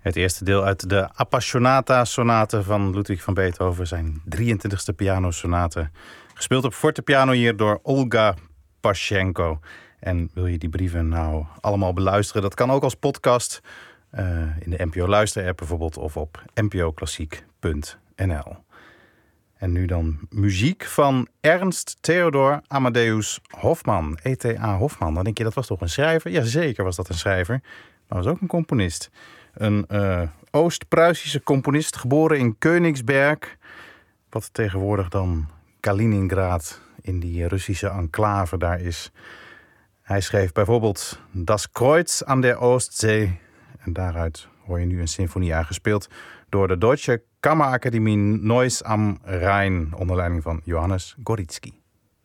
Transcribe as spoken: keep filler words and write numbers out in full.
Het eerste deel uit de Appassionata-sonate van Ludwig van Beethoven, zijn drieëntwintigste pianosonate. Gespeeld op fortepiano hier door Olga Paschenko. En wil je die brieven nou allemaal beluisteren? Dat kan ook als podcast uh, in de N P O Luister-app bijvoorbeeld of op n p o klassiek punt n l. En nu dan muziek van Ernst Theodor Amadeus Hoffmann. E T A Hoffmann. Dan denk je, dat was toch een schrijver? Jazeker was dat een schrijver. Maar was ook een componist. Een uh, Oost-Pruisische componist, geboren in Königsberg. Wat tegenwoordig dan Kaliningrad in die Russische enclave daar is. Hij schreef bijvoorbeeld Das Kreuz an der Ostsee. En daaruit hoor je nu een symfonie aangespeeld door de Deutsche Kammerakademie Neuss am Rhein onder leiding van Johannes Gorizki.